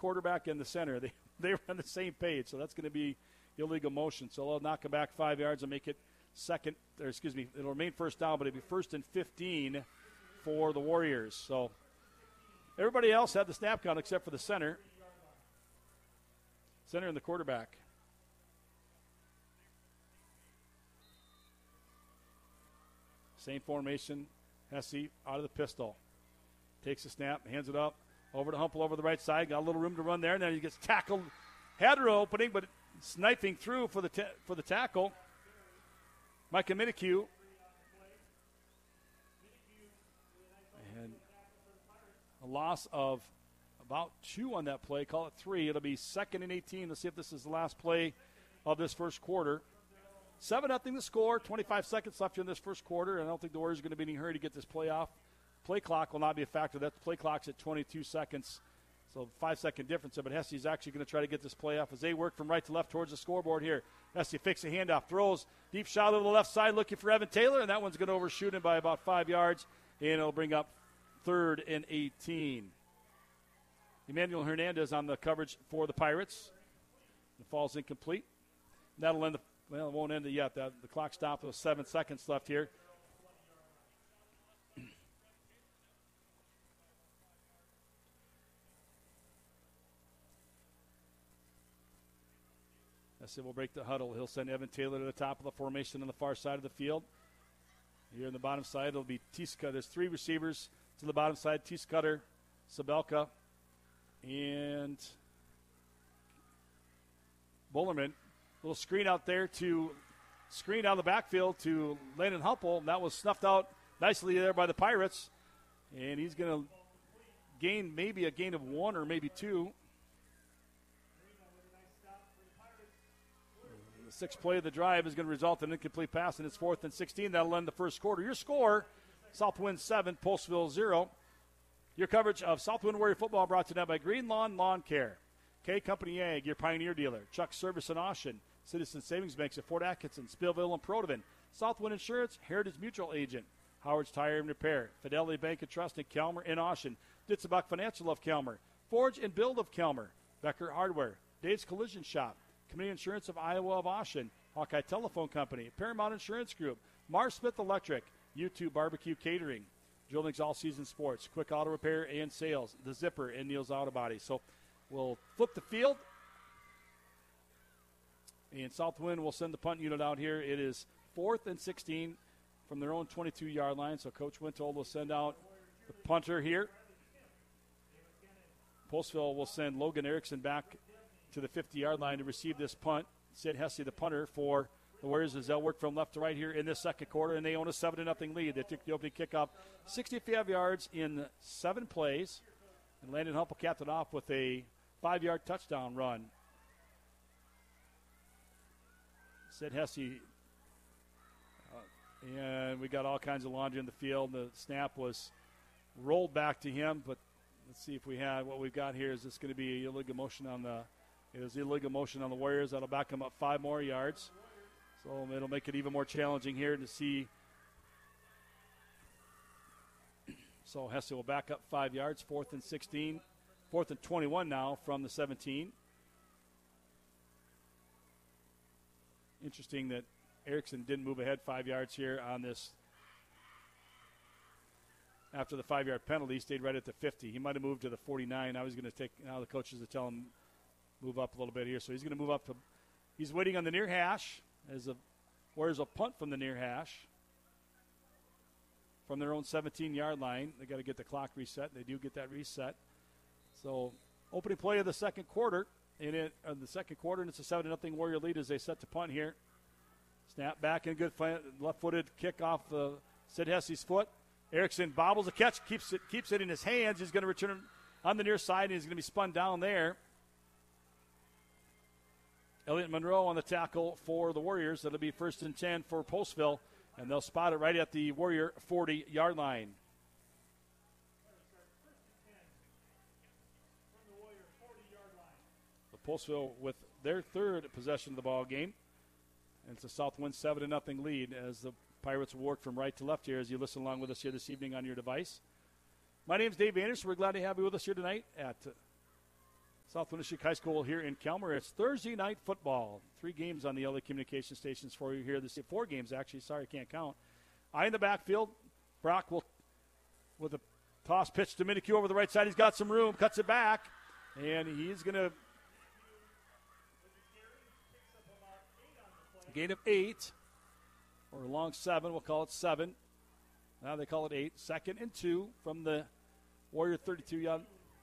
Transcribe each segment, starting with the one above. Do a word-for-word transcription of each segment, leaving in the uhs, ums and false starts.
quarterback and the center. They they were on the same page, so that's going to be illegal motion. So they'll knock him back five yards and make it second, or excuse me, it'll remain first down, but it'll be first and fifteen for the Warriors. So everybody else had the snap count except for the center. Center and the quarterback. Same formation. Hesse out of the pistol. Takes a snap, hands it up. Over to Humpel over the right side. Got a little room to run there. And then he gets tackled. Had an opening, but sniping through for the ta- for the tackle. Micah Minikue. And a loss of about two on that play. Call it three. It'll be second and eighteen. Let's see if this is the last play of this first quarter. seven nothing the score. twenty-five seconds left in this first quarter. And I don't think the Warriors are going to be in any hurry to get this play off. Play clock will not be a factor. That play clock's at twenty-two seconds. So five-second difference. But Hesse is actually going to try to get this play off as they work from right to left towards the scoreboard here. Hesse fakes a handoff, throws deep shot over the left side looking for Evan Taylor, and that one's going to overshoot him by about five yards, and it'll bring up third and eighteen. Emmanuel Hernandez on the coverage for the Pirates. The fall's incomplete. That'll end the, well, it won't end it yet. The, the clock stopped with seven seconds left here. Hesse will break the huddle. He'll send Evan Taylor to the top of the formation on the far side of the field. Here on the bottom side, it'll be Tiska. There's three receivers to the bottom side. T-Scutter, Sabelka, and Bullerman. Little screen out there to screen out the backfield to Landon Humpel. And that was snuffed out nicely there by the Pirates. And he's going to gain maybe a gain of one or maybe two. The sixth play of the drive is going to result in an incomplete pass, and it's fourth and sixteen. That'll end the first quarter. Your score, Southwind seven, Postville zero. Your coverage of Southwind Warrior football brought to you now by Green Lawn Lawn Care. K Company Ag, your Pioneer dealer. Chuck Service in Austin. Citizen Savings Banks at Fort Atkinson, Spillville, and Protivin. Southwind Insurance, Heritage Mutual Agent. Howard's Tire and Repair. Fidelity Bank and Trust in Kelmer and Austin. Ditzebach Financial of Kelmer. Forge and Build of Kelmer. Becker Hardware. Dave's Collision Shop. Community Insurance of Iowa of Austin. Hawkeye Telephone Company. Paramount Insurance Group. Mars Smith Electric. U two Barbecue Catering. Jolnick's All Season Sports. Quick Auto Repair and Sales. The Zipper and Neil's Auto Body. So we'll flip the field. And Southwind will send the punt unit out here. It is fourth and sixteen from their own twenty-two-yard line. So Coach Wintold will send out the punter here. Postville will send Logan Erickson back to the fifty-yard line to receive this punt. Sid Hesse, the punter for the Warriors, as they'll work from left to right here in this second quarter, and they own a seven to nothing lead. They took the opening kickoff sixty-five yards in seven plays, and Landon Humpel capped it off with a five-yard touchdown run. Sid Hesse, uh, and we got all kinds of laundry in the field. The snap was rolled back to him, but let's see if we had what we've got here. Is this going to be illegal motion on the It is illegal motion on the Warriors. That'll back them up five more yards. So it'll make it even more challenging here to see. So Hesse will back up five yards, fourth and sixteen. Fourth and twenty-one now from the seventeen. Interesting that Erickson didn't move ahead five yards here on this. After the five-yard penalty, he stayed right at the fifty. He might have moved to the forty-nine. I was going to take, now the coaches are telling him, move up a little bit here. So he's going to move up to, he's waiting on the near hash as a Warriors a punt from the near hash from their own seventeen-yard line. They got to get the clock reset. They do get that reset. So opening play of the second quarter, in it uh, the second quarter, and it's a seven to nothing Warrior lead as they set to punt here. Snap back and good left-footed kick off uh, Sid Hesse's foot. Erickson bobbles the catch, keeps it keeps it in his hands. He's going to return on the near side, and he's going to be spun down there. Elliott Monroe on the tackle for the Warriors. That'll be first and ten for Postville, and they'll spot it right at the Warrior forty-yard line. The Postville with their third possession of the ball game, and it's a Southwind seven to nothing lead as the Pirates will work from right to left here as you listen along with us here this evening on your device. My name is Dave Anderson. We're glad to have you with us here tonight at South Winneshiek High School here in Kelmer. It's Thursday night football. Three games on the L A Communication Stations for you here. This four games, actually. Sorry, I can't count. Eye in the backfield. Brock will, with a toss pitch to Minikue over the right side. He's got some room, cuts it back, and he's going to gain of eight, or a long seven. We'll call it seven. Now they call it eight. Second and two from the Warrior thirty-two yard.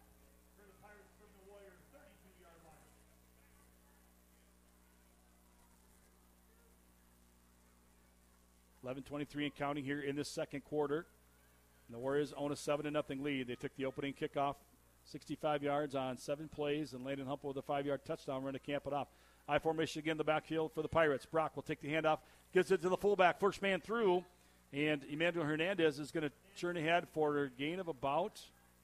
eleven twenty-three and counting here in this second quarter. And the Warriors own a seven to nothing lead. They took the opening kickoff, sixty-five yards on seven plays, and Landon Humple with a five-yard touchdown run to camp it off. I formation again, the backfield for the Pirates. Brock will take the handoff, gives it to the fullback, first man through, and Emmanuel Hernandez is going to churn ahead for a gain of about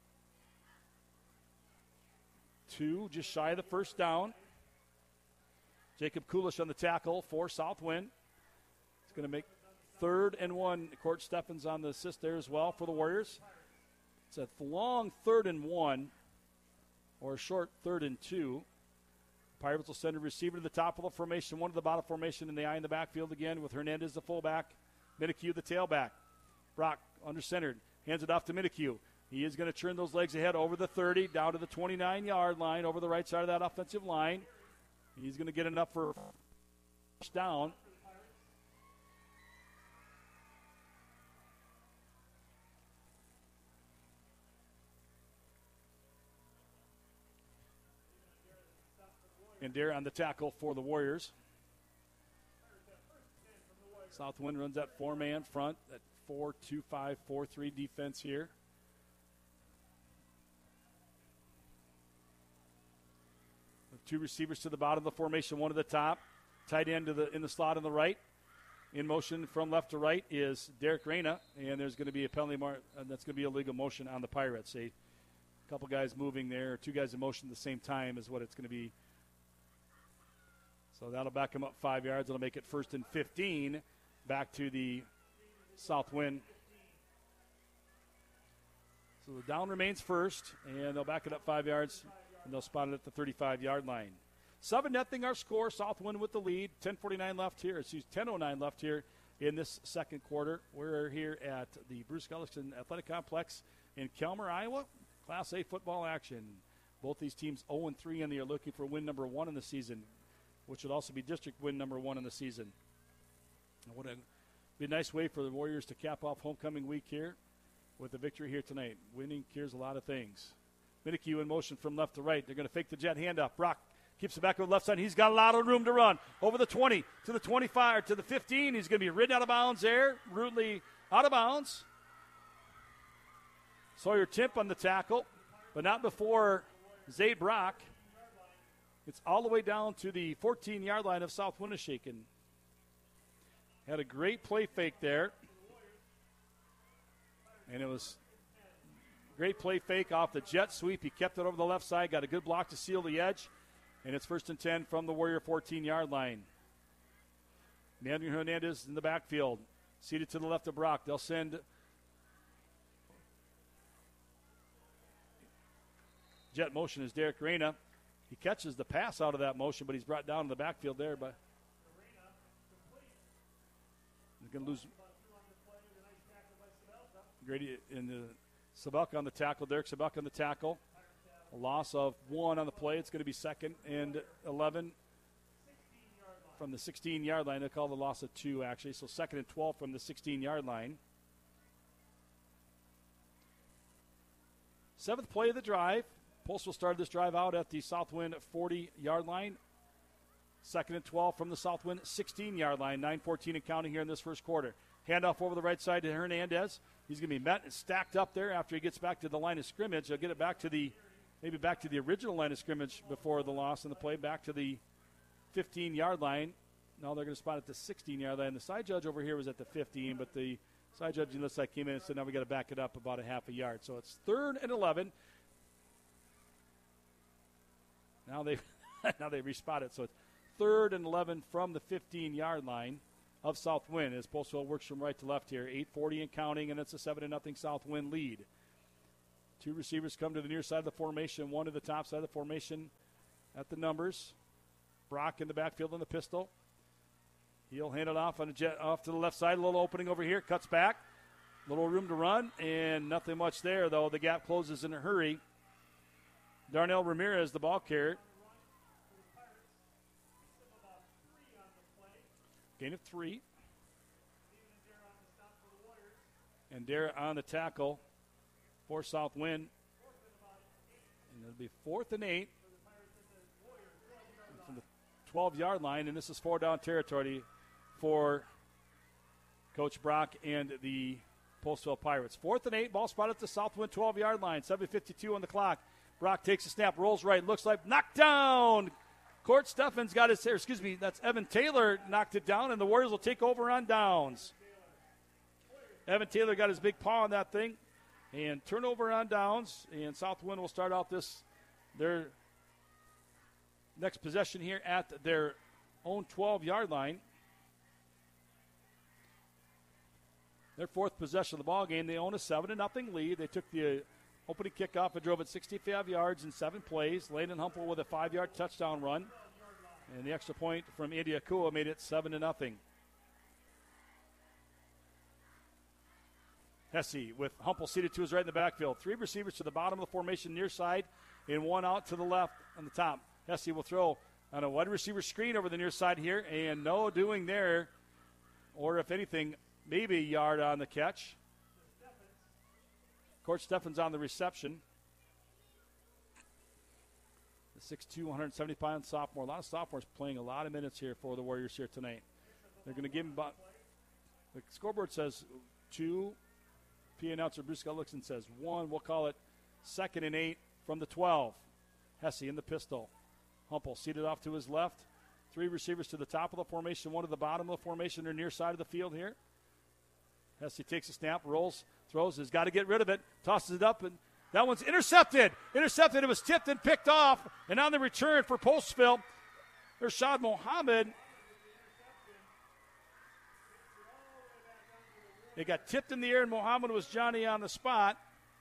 two, just shy of the first down. Jacob Kulish on the tackle for Southwind. It's going to make third and one. Court Steffens on the assist there as well for the Warriors. It's a long third and one, or a short third and two. Pirates will send a receiver to the top of the formation, one to the bottom formation, and the eye in the backfield again with Hernandez the fullback, Minikue the tailback. Brock under centered, hands it off to Minikue. He is going to turn those legs ahead over the thirty, down to the twenty-nine-yard line, over the right side of that offensive line. He's going to get enough for first down. And Dare on the tackle for the Warriors. Southwind runs that four-man front, that four two five, four three defense here. With two receivers to the bottom of the formation, one to the top. Tight end to the in the slot on the right. In motion from left to right is Derek Reyna, and there's going to be a penalty mark, and that's going to be a legal motion on the Pirates. A couple guys moving there, two guys in motion at the same time is what it's going to be. So that'll back him up five yards. It'll make it first and fifteen back to the Southwind. So the down remains first, and they'll back it up five yards, and they'll spot it at the thirty-five-yard line. seven nothing our score. Southwind with the lead. ten forty-nine left here. Excuse ten oh nine left here in this second quarter. We're here at the Bruce Gullickson Athletic Complex in Kelmer, Iowa. Class A football action. Both these teams oh and three, and they are looking for win number one in the season, which would also be district win number one in the season. It would be a nice way for the Warriors to cap off homecoming week here with a victory here tonight. Winning cures a lot of things. Minikue in motion from left to right. They're going to fake the jet handoff. Brock keeps it back on the left side. He's got a lot of room to run. Over the twenty, to the twenty-five, to the fifteen. He's going to be ridden out of bounds there. Rudely out of bounds. Sawyer Timp on the tackle, but not before Zayd Brock. It's all the way down to the fourteen-yard line of South Winneshiek. And had a great play fake there. And it was great play fake off the jet sweep. He kept it over the left side, got a good block to seal the edge. And it's first and ten from the Warrior fourteen-yard line. Emmanuel Hernandez in the backfield, seated to the left of Brock. They'll send jet motion is Derek Reyna. He catches the pass out of that motion, but he's brought down in the backfield there. But he's going to lose. Grady in the Sabelka on the tackle. Derek Sabelka on the tackle. A loss of one on the play. It's going to be second and eleven from the sixteen-yard line. They call the loss of two, actually. So second and twelve from the sixteen-yard line. Seventh play of the drive. Postal started this drive out at the Southwind forty-yard line. Second and twelve from the Southwind sixteen-yard line. nine fourteen and counting here in this first quarter. Handoff over the right side to Hernandez. He's going to be met and stacked up there after he gets back to the line of scrimmage. He'll get it back to the, maybe back to the original line of scrimmage before the loss in the play, back to the fifteen-yard line. Now they're going to spot at the sixteen-yard line. The side judge over here was at the fifteen, but the side judge in this side came in and said, now we got to back it up about a half a yard. So it's third and eleven. Now they now they respot it. So it's third and eleven from the fifteen-yard line of Southwind as Postal works from right to left here. eight forty and counting, and it's a seven to nothing Southwind lead. Two receivers come to the near side of the formation, one to the top side of the formation at the numbers. Brock in the backfield in the pistol. He'll hand it off on a jet off to the left side. A little opening over here. Cuts back. Little room to run, and nothing much there, though. The gap closes in a hurry. Darnell Ramirez, the ball carrier. Gain of three. And Dare on the tackle for Southwind. And it'll be fourth and eight from the twelve-yard line, and this is four-down territory for Coach Brock and the Postville Pirates. Fourth and eight, ball spot at the Southwind twelve-yard line, seven fifty-two on the clock. Brock takes a snap, rolls right, looks like knocked down. Court Steffens got his, excuse me, that's Evan Taylor knocked it down, and the Warriors will take over on downs. Evan Taylor got his big paw on that thing, and turnover on downs, and Southwind will start out this, their next possession here at their own twelve-yard line. Their fourth possession of the ball game. They own a seven to nothing lead. They took the opening kickoff and drove it sixty-five yards in seven plays. Landon Humple with a five-yard touchdown run, and the extra point from Andy Akua made it seven to nothing. Hesse with Humple seated to his right in the backfield. Three receivers to the bottom of the formation near side, and one out to the left on the top. Hesse will throw on a wide receiver screen over the near side here, and no doing there, or if anything, maybe a yard on the catch. Court Steffens on the reception. The six two, one hundred seventy pound sophomore. A lot of sophomores playing a lot of minutes here for the Warriors here tonight. They're going to give him about, the scoreboard says two. P announcer Bruce Gullickson says one. We'll call it second and eight from the twelve. Hesse in the pistol. Humple seated off to his left. Three receivers to the top of the formation, one to the bottom of the formation, or near side of the field here. Hesse takes a snap, rolls, throws, has got to get rid of it, tosses it up, and that one's intercepted. Intercepted. It was tipped and picked off, and on the return for Postville, Irshad Mohammed. It got tipped in the air, and Mohammed was Johnny on the spot.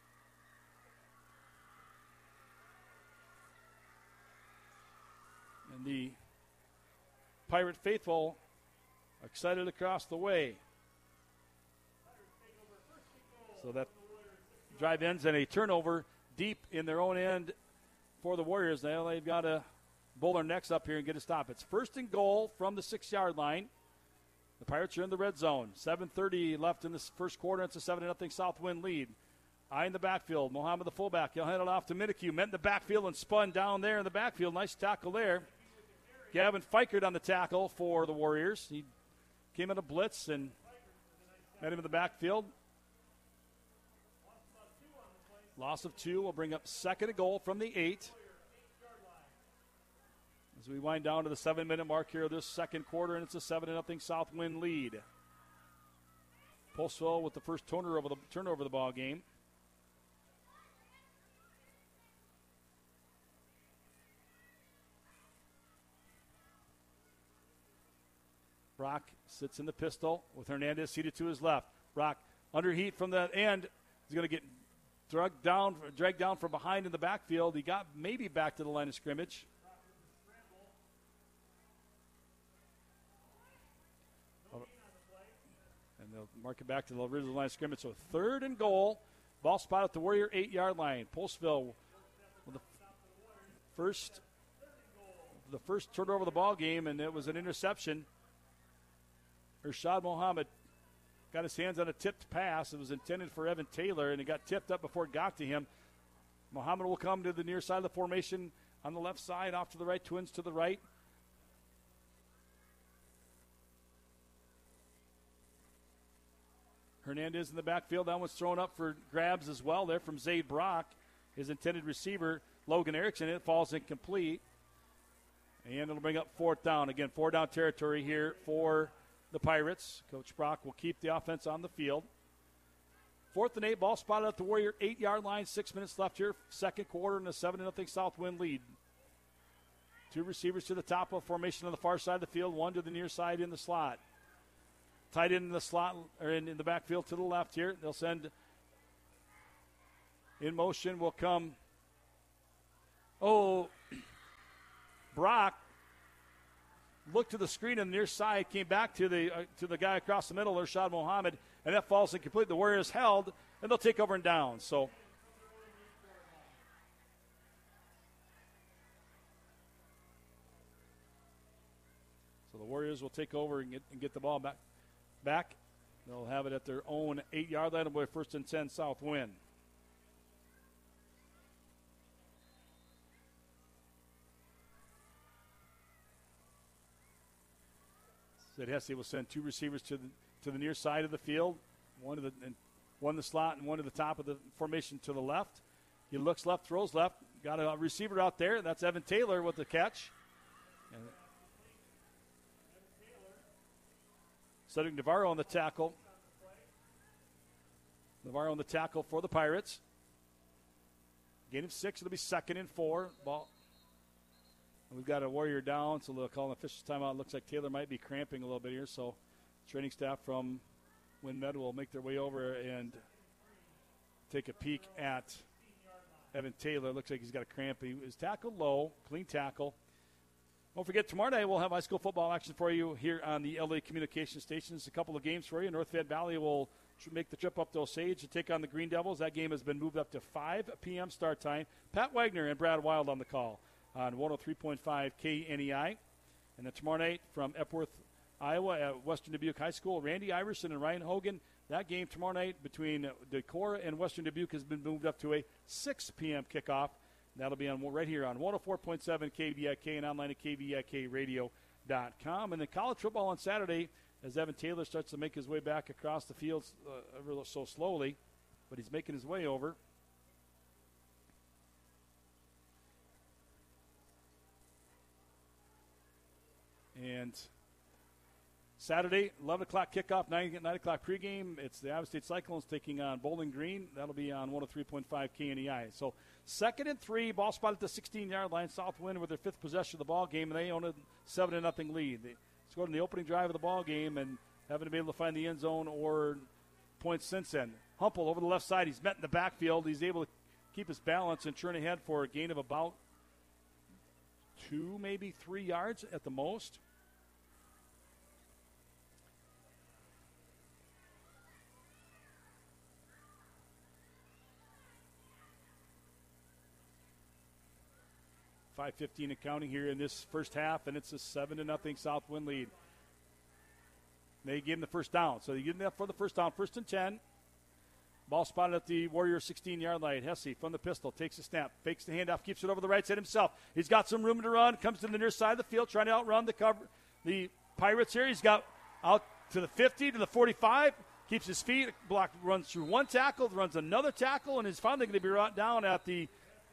And the Pirate faithful are excited across the way. So that drive ends in a turnover deep in their own end for the Warriors. Now they've got to bull their necks up here and get a stop. It's first and goal from the six-yard line. The Pirates are in the red zone. seven thirty left in this first quarter. It's a seven to nothing Southwind lead. Eye in the backfield. Mohammed the fullback. He'll hand it off to Minikue. Met in the backfield and spun down there in the backfield. Nice tackle there. Gavin Fikert on the tackle for the Warriors. He came in a blitz and met him in the backfield. Loss of two will bring up second and goal from the eight. As we wind down to the seven-minute mark here of this second quarter, and it's a seven to nothing Southwind lead. Postville with the first turnover of the turnover of the ball game. Brock sits in the pistol with Hernandez seated to his left. Brock under heat from the end. He's going to get dragged down, dragged down from behind in the backfield. He got maybe back to the line of scrimmage. And they'll mark it back to the original line of scrimmage. So third and goal. Ball spot at the Warrior eight-yard line. Postville with the first, the first turnover of the ball game, and it was an interception. Irshad Mohammed got his hands on a tipped pass. It was intended for Evan Taylor, and it got tipped up before it got to him. Mohammed will come to the near side of the formation on the left side, off to the right, Twins to the right. Hernandez in the backfield. That one's thrown up for grabs as well there from Zaid Brock. His intended receiver, Logan Erickson. It falls incomplete. And it'll bring up fourth down. Again, four down territory here for the Pirates. Coach Brock will keep the offense on the field. Fourth and eight, ball spotted at the Warrior eight-yard line. Six minutes left here. Second quarter and a seven to nothing Southwind lead. Two receivers to the top of formation on the far side of the field. One to the near side in the slot. Tight end in the slot, or in, in the backfield to the left here. They'll send In motion will come, oh, Brock looked to the screen on the near side, came back to the uh, to the guy across the middle, Irshad Mohammed, and that falls incomplete. The Warriors held, and they'll take over and down. So So the Warriors will take over and get, and get the ball back. Back. They'll have it at their own eight-yard line. It'll be first and ten, South Wind. Sid Hesse will send two receivers to the to the near side of the field, one to the and one in the slot and one to the top of the formation to the left. He looks left, throws left. Got a receiver out there. That's Evan Taylor with the catch. And Cedric Navarro on the tackle. Navarro on the tackle for the Pirates. Gain of six. It'll be second and four. Ball. We've got a Warrior down, so they'll call an official timeout. Looks like Taylor might be cramping a little bit here, so training staff from WinMed will make their way over and take a peek at Evan Taylor. Looks like he's got a cramp. He was tackled low, clean tackle. Don't forget, tomorrow night we'll have high school football action for you here on the L A Communication Stations. A couple of games for you. North Fayette Valley will tr- make the trip up to Osage to take on the Green Devils. That game has been moved up to five p.m. start time. Pat Wagner and Brad Wild on the call on one oh three point five K N E I. And then tomorrow night from Epworth, Iowa at Western Dubuque High School, Randy Iverson and Ryan Hogan. That game tomorrow night between Decorah and Western Dubuque has been moved up to a six p.m. kickoff. That'll be on right here on one oh four point seven K V I K and online at K V I K radio dot com. And then college football on Saturday as Evan Taylor starts to make his way back across the field uh, ever so slowly, but he's making his way over. And Saturday, eleven o'clock kickoff, nine, nine o'clock pregame. It's the Iowa State Cyclones taking on Bowling Green. That'll be on one oh three point five K N E I. So second and three, ball spot at the sixteen-yard line. Southwind with their fifth possession of the ball game, and they own a seven to nothing lead. They scored in the opening drive of the ball game and haven't been able to find the end zone or points since then. Humple over the left side. He's met in the backfield. He's able to keep his balance and turn ahead for a gain of about two, maybe three yards at the most. five fifteen and counting here in this first half, and it's a seven to nothing Southwind lead. They give him the first down, so they give him that for the first down, first and ten. Ball spotted at the Warrior sixteen-yard line. Hesse from the pistol takes a snap, fakes the handoff, keeps it over the right side himself. He's got some room to run, comes to the near side of the field, trying to outrun the cover, the Pirates here. He's got out to the fifty, to the forty-five, keeps his feet, block, runs through one tackle, runs another tackle, and is finally going to be brought down at the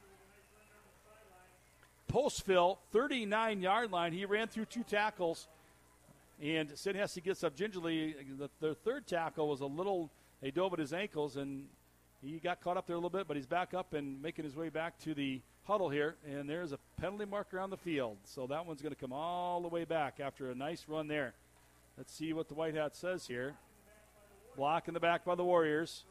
Postville thirty-nine-yard line. He ran through two tackles, and Sid Hesse gets up gingerly. The, their third tackle was a little, they dove at his ankles, and he got caught up there a little bit, but he's back up and making his way back to the huddle here, and there's a penalty marker on the field. So that one's going to come all the way back after a nice run there. Let's see what the White Hat says here. Block in the back by the Warriors.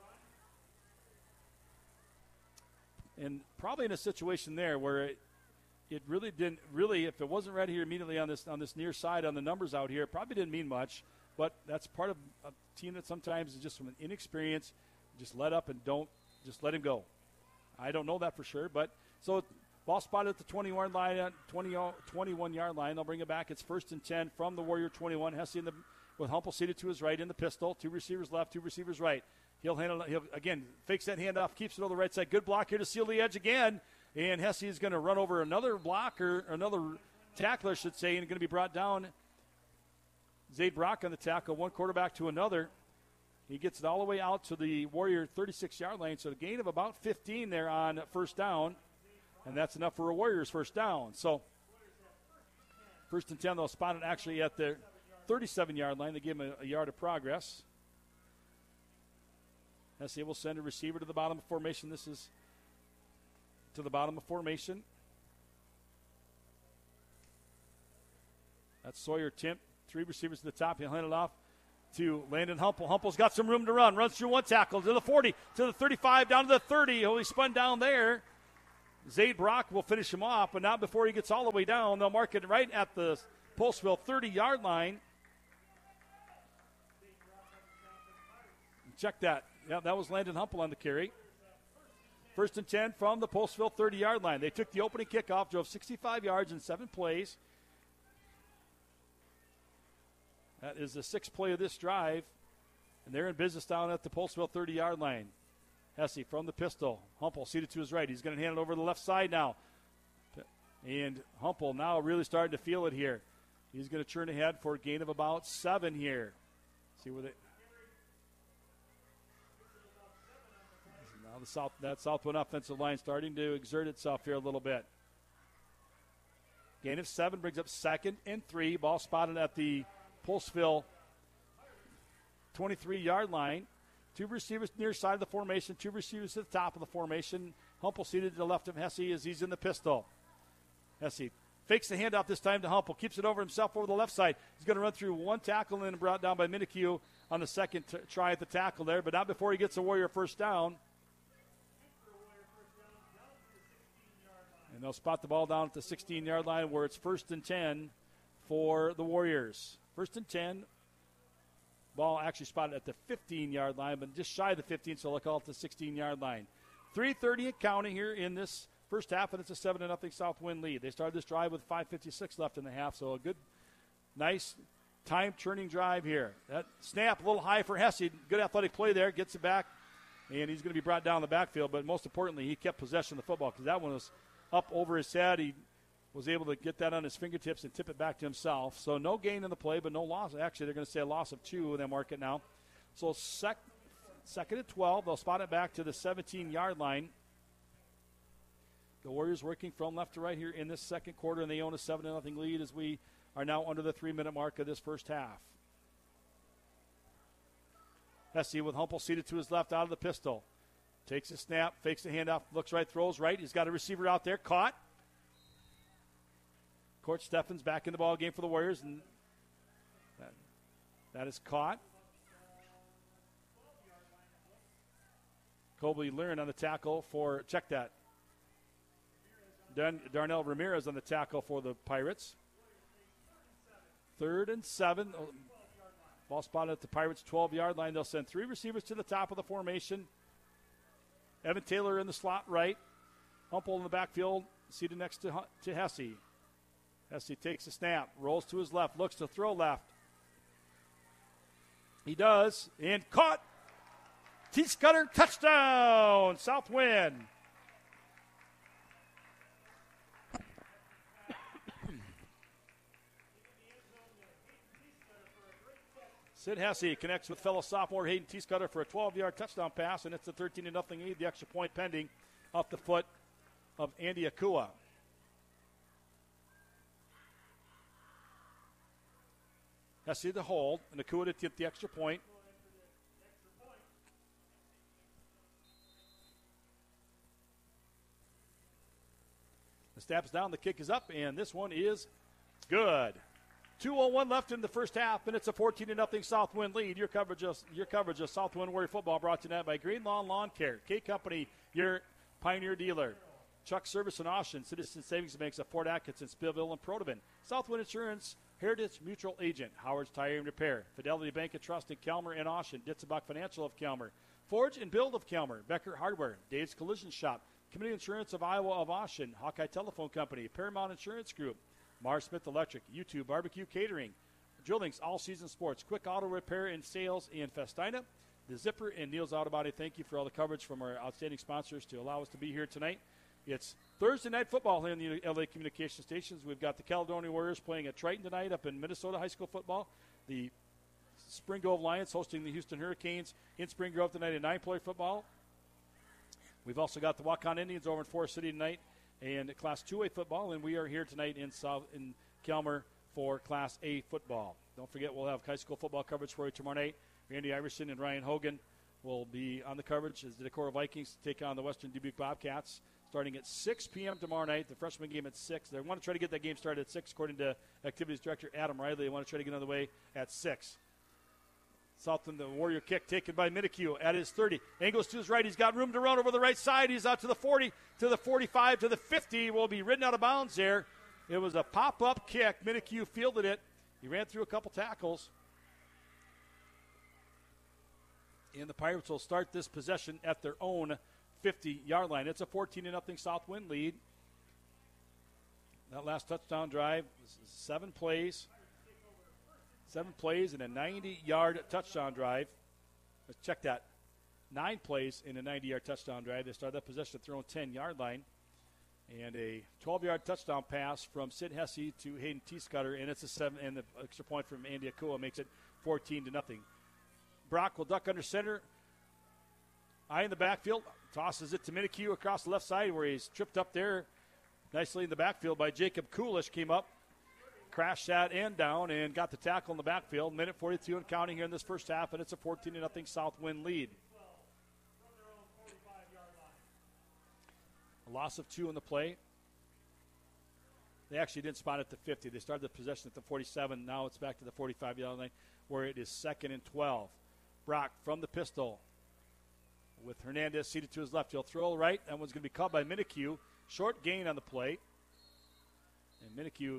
And probably in a situation there where it, It really didn't really, if it wasn't right here immediately on this on this near side on the numbers out here, it probably didn't mean much. But that's part of a team that sometimes is just from an inexperience, just let up and don't, just let him go. I don't know that for sure. But so ball spotted at the twenty-yard line, twenty, twenty-one-yard line. They'll bring it back. It's first and ten from the Warrior twenty-one. Hesse in the, with Humple seated to his right in the pistol. Two receivers left, two receivers right. He'll handle it. He'll, again, fakes that handoff, keeps it on the right side. Good block here to seal the edge again. And Hesse is going to run over another blocker, another tackler, I should say, and going to be brought down. Zaid Brock on the tackle, one quarterback to another. He gets it all the way out to the Warrior thirty-six-yard line, so a gain of about fifteen there on first down, and that's enough for a Warriors first down. So first and ten, they'll spot it actually at the thirty-seven-yard line. They give him a, a yard of progress. Hesse will send a receiver to the bottom of formation. This is to the bottom of formation. That's Sawyer Timp. Three receivers to the top. He'll hand it off to Landon Humpel. Humpel's got some room to run. Runs through one tackle to the forty, to the thirty-five, down to the thirty. Oh, he spun down there. Zade Brock will finish him off, but not before he gets all the way down. They'll mark it right at the Postville thirty-yard line. Check that. Yeah, that was Landon Humpel on the carry. First and ten from the Postville thirty-yard line. They took the opening kickoff, drove sixty-five yards in seven plays. That is the sixth play of this drive, and they're in business down at the Postville thirty-yard line. Hesse from the pistol. Humpel seated to his right. He's going to hand it over to the left side now. And Humpel now really starting to feel it here. He's going to turn ahead for a gain of about seven here. See where they... Now the South, that Southwind offensive line starting to exert itself here a little bit. Gain of seven brings up second and three. Ball spotted at the Postville twenty-three-yard line. Two receivers near side of the formation. Two receivers at the top of the formation. Humpel seated to the left of Hesse as he's in the pistol. Hesse fakes the handoff this time to Humpel. Keeps it over himself over the left side. He's going to run through one tackle and then brought down by Minikue on the second t- try at the tackle there, but not before he gets a Warrior first down. And they'll spot the ball down at the sixteen-yard line where it's first and ten for the Warriors. First and ten. Ball actually spotted at the fifteen-yard line, but just shy of the fifteen, so they'll call it the sixteen-yard line. three thirty and counting here in this first half, and it's a seven to nothing Southwind lead. They started this drive with five fifty-six left in the half, so a good, nice time-turning drive here. That snap a little high for Hesse. Good athletic play there. Gets it back, and he's going to be brought down the backfield, but most importantly, he kept possession of the football because that one was up over his head. He was able to get that on his fingertips and tip it back to himself. So no gain in the play, but no loss. Actually, they're going to say a loss of two, and they mark it now. So sec- second and twelve. They'll spot it back to the seventeen-yard line. The Warriors working from left to right here in this second quarter, and they own a seven to nothing lead as we are now under the three-minute mark of this first half. Hesse with Humpel seated to his left out of the pistol. Takes a snap, fakes the handoff, looks right, throws right. He's got a receiver out there, caught. Court Steffens back in the ball game for the Warriors, and that, that is caught. Colby Learn on the tackle for, check that. Darn, Darnell Ramirez on the tackle for the Pirates. Third and seven. Ball spotted at the Pirates' twelve-yard line. They'll send three receivers to the top of the formation. Evan Taylor in the slot right. Humpel in the backfield, seated next to, to Hesse. Hesse takes a snap, rolls to his left, looks to throw left. He does, and caught. T-Scudder, touchdown, Southwind. Sid Hesse connects with fellow sophomore Hayden T-Scudder for a twelve-yard touchdown pass, and it's a thirteen to nothing lead. The extra point pending off the foot of Andy Akua. Hesse the hold, and Akua to get the extra point. The snap is down, the kick is up, and this one is good. two oh one left in the first half, and it's a fourteen to nothing Southwind lead. Your coverage of, your coverage of Southwind Warrior football brought to you tonight by Green Lawn Lawn Care, K Company, your Pioneer dealer. Chuck Service in Austin, Citizen Savings Banks of Fort Atkinson, Spillville, and Protoban. Southwind Insurance, Heritage Mutual Agent, Howard's Tire and Repair, Fidelity Bank and Trust in Kelmer and Austin, Ditzenbach Financial of Kelmer, Forge and Build of Kelmer, Becker Hardware, Dave's Collision Shop, Community Insurance of Iowa of Austin, Hawkeye Telephone Company, Paramount Insurance Group, Mars Smith Electric, U two Barbecue Catering, Drillings All Season Sports, Quick Auto Repair and Sales in Festina, The Zipper, and Neil's Auto Body. Thank you for all the coverage from our outstanding sponsors to allow us to be here tonight. It's Thursday night football here in the L A Communication Stations. We've got the Caledonia Warriors playing at Triton tonight up in Minnesota high school football. The Spring Grove Lions hosting the Houston Hurricanes in Spring Grove tonight in nine-player football. We've also got the Waukon Indians over in Forest City tonight and Class two A football, and we are here tonight in South in Kelmer for Class A football. Don't forget, we'll have high school football coverage for you tomorrow night. Randy Iverson and Ryan Hogan will be on the coverage as the Decorah Vikings take on the Western Dubuque Bobcats. Starting at six p.m. tomorrow night, the freshman game at six. They want to try to get that game started at six, according to Activities Director Adam Riley. They want to try to get on the way at six. Southland, the Warrior kick taken by Minikue at his thirty. Angles to his right. He's got room to run over the right side. He's out to the forty, to the forty-five, to the fifty. Will be ridden out of bounds there. It was a pop-up kick. Minikue fielded it. He ran through a couple tackles. And the Pirates will start this possession at their own fifty-yard line. It's a fourteen to nothing Southwind lead. That last touchdown drive, seven plays. Seven plays and a ninety-yard touchdown drive. Let's check that. Nine plays in a ninety-yard touchdown drive. They started that possession at their own ten-yard line. And a twelve-yard touchdown pass from Sid Hesse to Hayden Teescutter, and it's a seven, and the extra point from Andy Akua makes it fourteen to nothing. Brock will duck under center. Eye in the backfield. Tosses it to Minikue across the left side where he's tripped up there. Nicely in the backfield by Jacob Kulish. Came up, crashed that end down, and got the tackle in the backfield. Minute forty-two and counting here in this first half, and it's a fourteen to nothing Southwind lead. A loss of two in the play. They actually didn't spot at the fifty. They started the possession at the forty-seven. Now it's back to the forty-five-yard line where it is second and twelve. Brock from the pistol with Hernandez seated to his left. He'll throw right. That one's going to be caught by Minikue. Short gain on the play. And Minikue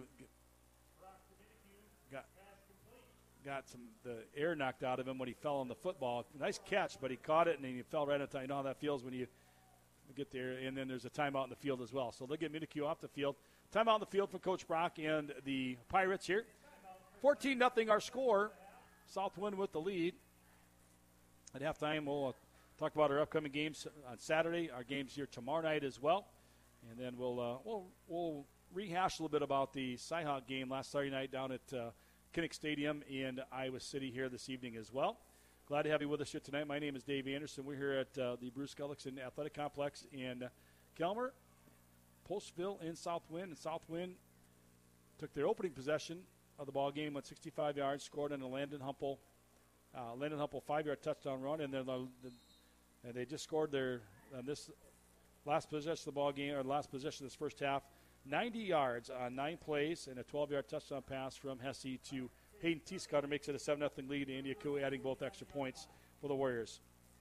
got, got some the air knocked out of him when he fell on the football. Nice catch, but he caught it and he fell right on time. You know how that feels when you get there. And then there's a timeout in the field as well. So they'll get Minikue off the field. Timeout in the field for Coach Brock and the Pirates here. fourteen nothing our score. Southwind with the lead. At halftime, we'll uh, talk about our upcoming games on Saturday, our games here tomorrow night as well. And then we'll uh, we'll, we'll rehash a little bit about the Cyhawk game last Saturday night down at uh, Kinnick Stadium in Iowa City here this evening as well. Glad to have you with us here tonight. My name is Dave Anderson. We're here at uh, the Bruce Gullickson Athletic Complex in uh, Kelmer, Postville, and Southwind. And Southwind took their opening possession of the ball game, went sixty-five yards, scored on a Landon Humple, uh, Landon Humple five-yard touchdown run, and then the, the, and they just scored their on this last possession of the ball game, or last possession of this first half, ninety yards on nine plays and a twelve-yard touchdown pass from Hesse to Hayden Teescutter makes it a seven nothing lead. Andy Akua adding both extra points for the Warriors.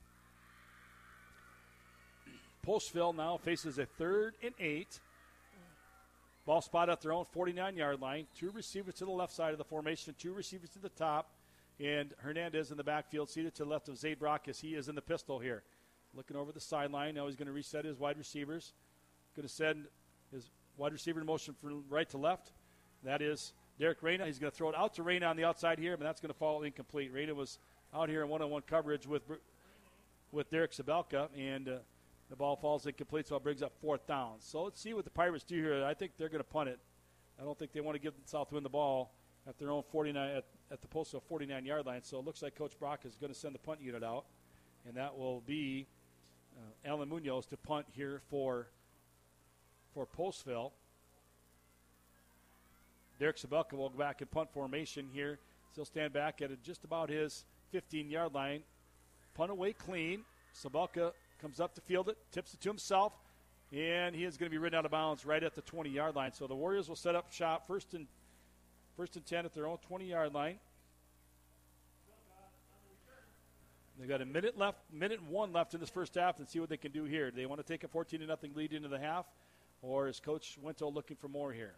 Postville now faces a third and eight. Ball spot at their own forty-nine-yard line. Two receivers to the left side of the formation, two receivers to the top, and Hernandez in the backfield, seated to the left of Zay Brock as he is in the pistol here. Looking over the sideline. Now he's going to reset his wide receivers. Going to send his wide receiver in motion from right to left. That is Derek Reyna. He's going to throw it out to Reyna on the outside here, but that's going to fall incomplete. Reyna was out here in one-on-one coverage with with Derek Sabelka, and uh, the ball falls incomplete, so it brings up fourth down. So let's see what the Pirates do here. I think they're going to punt it. I don't think they want to give Southwind the ball at their own forty-nine at, at the postal forty-nine-yard line. So it looks like Coach Brock is going to send the punt unit out, and that will be uh, Alan Munoz to punt here for for Postville. Derek Sabelka will go back in punt formation here. He'll stand back at just about his fifteen-yard line. Punt away clean. Sabelka comes up to field it, tips it to himself, and he is going to be ridden out of bounds right at the twenty-yard line. So the Warriors will set up shop first and first and ten at their own twenty-yard line. They've got a minute left, minute and one left in this first half, and see what they can do here. Do they want to take a fourteen to nothing lead into the half, or is Coach Winto looking for more here?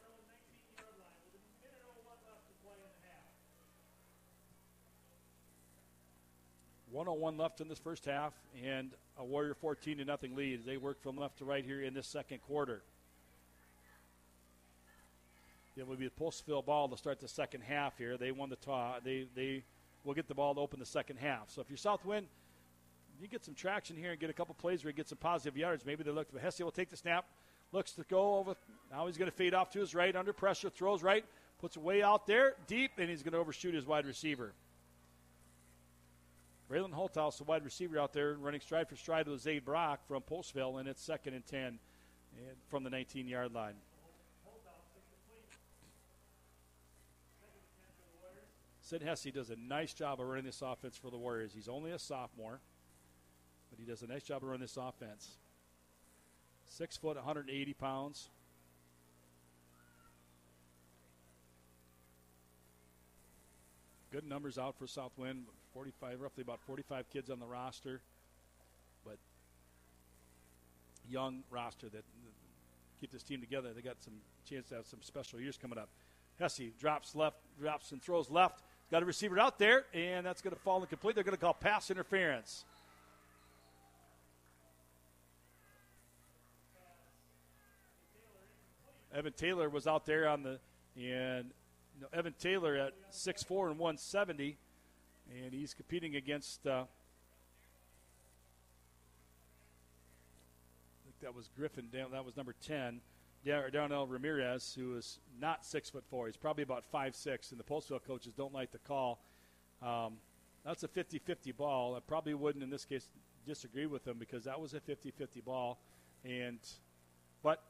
one oh one left in this first half, and a Warrior fourteen to nothing lead. They work from left to right here in this second quarter. It will be the Postville ball to start the second half here. They won the toss. They they will get the ball to open the second half. So if you're Southwind, you get some traction here and get a couple plays where you get some positive yards. Maybe they look. Hesse will take the snap, looks to go over. Now he's going to fade off to his right under pressure, throws right, puts it way out there deep, and he's going to overshoot his wide receiver. Raylan Holthouse, the wide receiver out there, running stride for stride with Zay Brock from Postville, and it's second and ten from the nineteen-yard line. Sid Hesse does a nice job of running this offense for the Warriors. He's only a sophomore, but he does a nice job of running this offense. Six foot, one hundred eighty pounds. Good good numbers out for Southwind. forty-five, roughly about forty-five kids on the roster, but young roster that, that keep this team together. They got some chance to have some special years coming up. Hesse drops left, drops and throws left. Got a receiver out there, and that's going to fall incomplete. They're going to call pass interference. Evan Taylor was out there on the, and you know, Evan Taylor at six foot four and one seventy, and he's competing against, uh, I think that was Griffin, that was number ten, Darnell Ramirez, who is not six foot four. He's probably about five six, and the Postville coaches don't like the call. Um, that's a fifty-fifty ball. I probably wouldn't, in this case, disagree with him because that was a fifty-fifty ball. And but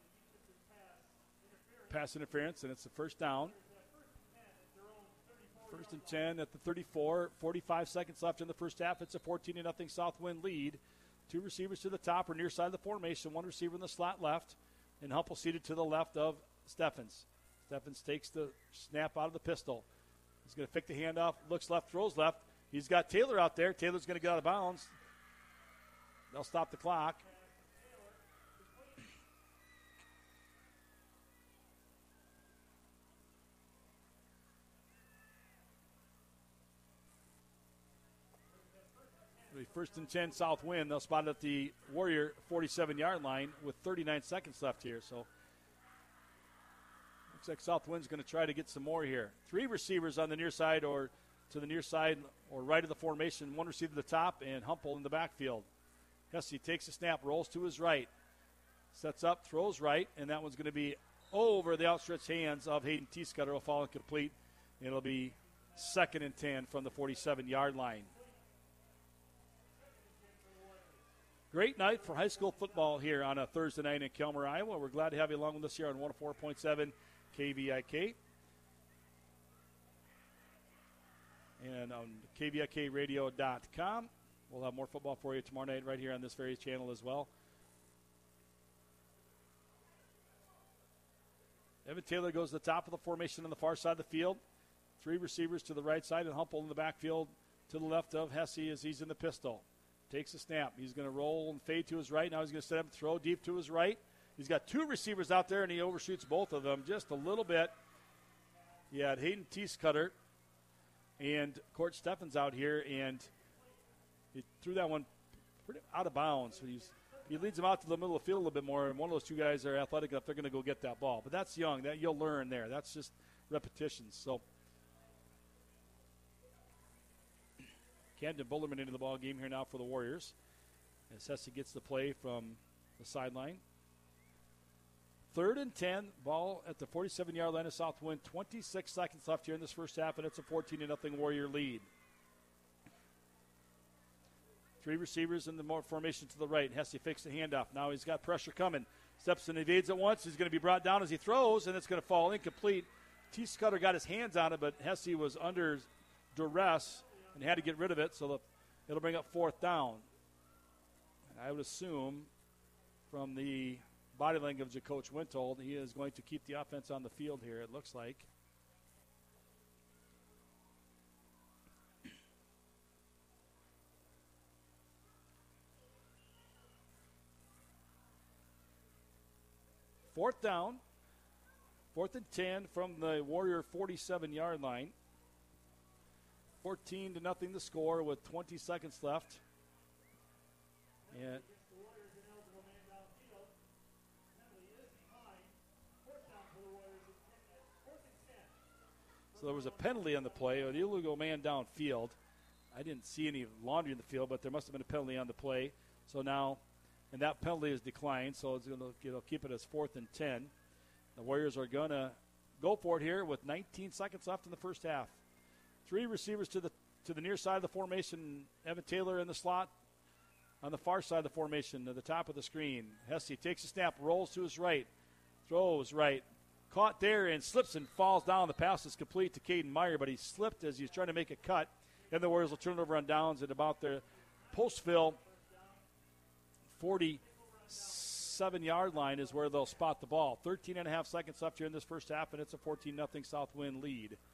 pass interference, and it's the first down. First and ten at the thirty-four. forty-five seconds left in the first half. It's a fourteen to nothing Southwind lead. Two receivers to the top or near side of the formation. One receiver in the slot left. And Humpel seated to the left of Steffens. Steffens takes the snap out of the pistol. He's going to pick the handoff. Looks left, throws left. He's got Taylor out there. Taylor's going to get out of bounds. They'll stop the clock. First and ten, Southwind. They'll spot it at the Warrior forty-seven-yard line with thirty-nine seconds left here. So looks like Southwind's going to try to get some more here. Three receivers on the near side or to the near side or right of the formation. One receiver to the top and Humpel in the backfield. Hesse takes a snap, rolls to his right, sets up, throws right, and that one's going to be over the outstretched hands of Hayden Teescutter. Will fall incomplete. It'll be second and ten from the forty-seven-yard line. Great night for high school football here on a Thursday night in Kelmer, Iowa. We're glad to have you along with us here on one oh four point seven K V I K. And on K V I K radio dot com. We'll have more football for you tomorrow night right here on this very channel as well. Evan Taylor goes to the top of the formation on the far side of the field. Three receivers to the right side and Humpel in the backfield to the left of Hesse as he's in the pistol. Takes a snap. He's going to roll and fade to his right. Now he's going to set up and throw deep to his right. He's got two receivers out there, and he overshoots both of them just a little bit. He had Hayden Teescutter and Court Steffens out here, and he threw that one pretty out of bounds. So he's, he leads them out to the middle of the field a little bit more, and one of those two guys are athletic enough, they're going to go get that ball. But that's young. That you'll learn there. That's just repetitions. So Camden Bullerman into the ball game here now for the Warriors as Hesse gets the play from the sideline. Third and ten, ball at the forty-seven-yard line of Southwind. twenty-six seconds left here in this first half, and it's a fourteen to nothing Warrior lead. Three receivers in the formation to the right. Hesse fakes the handoff. Now he's got pressure coming. Steps and evades at once. He's going to be brought down as he throws, and it's going to fall incomplete. Teescutter got his hands on it, but Hesse was under duress and had to get rid of it, so the, it'll bring up fourth down. And I would assume from the body language of Coach Wintold, he is going to keep the offense on the field here, it looks like. Fourth down, fourth and ten from the Warrior forty-seven-yard line. fourteen to nothing the score with twenty seconds left. And so there was a penalty on the play, an illegal man downfield. I didn't see any laundry in the field, but there must have been a penalty on the play. So now, and that penalty is declined, so it's going to it'll keep it as fourth and ten. The Warriors are going to go for it here with nineteen seconds left in the first half. Three receivers to the to the near side of the formation. Evan Taylor in the slot on the far side of the formation to the top of the screen. Hesse takes a snap, rolls to his right, throws right. Caught there and slips and falls down. The pass is complete to Caden Meyer, but he slipped as he was trying to make a cut. And the Warriors will turn it over on downs at about their Postville forty-seven-yard line is where they'll spot the ball. thirteen and a half seconds left here in this first half, and it's a fourteen nothing Southwind lead.